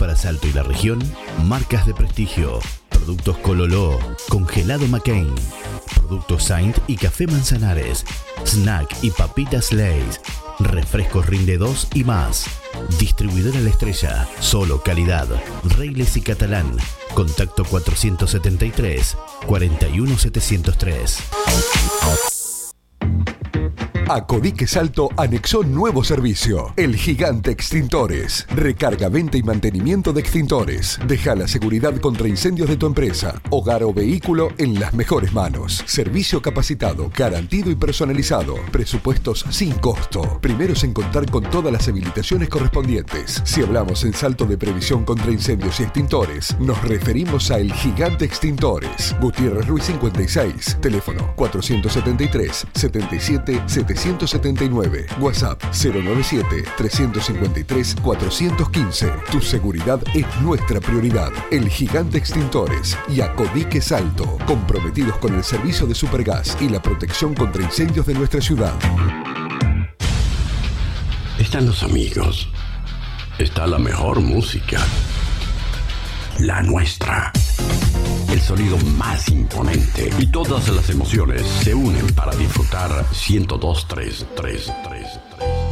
para Salto y la región, marcas de prestigio. Productos Cololó, Congelado McCain, Productos Saint y Café Manzanares, Snack y Papitas Lay's, Refrescos Rinde 2 y más. Distribuidora La Estrella, solo calidad. Reiles y Catalán. Contacto 473 41 703. Acodique Salto anexó nuevo servicio, el Gigante Extintores. Recarga, venta y mantenimiento de extintores. Deja la seguridad contra incendios de tu empresa, hogar o vehículo en las mejores manos. Servicio capacitado, garantido y personalizado. Presupuestos sin costo. Primeros en contar con todas las habilitaciones correspondientes. Si hablamos en Salto de previsión contra incendios y extintores, nos referimos a El Gigante Extintores. Gutiérrez Ruiz 56. Teléfono 473 77 779. WhatsApp 097-353-415. Tu seguridad es nuestra prioridad. El Gigante Extintores y Acodique Salto. Comprometidos con el servicio de Supergas y la protección contra incendios de nuestra ciudad. Están los amigos. Está la mejor música. La nuestra. El sonido más imponente y todas las emociones se unen para disfrutar 102.3.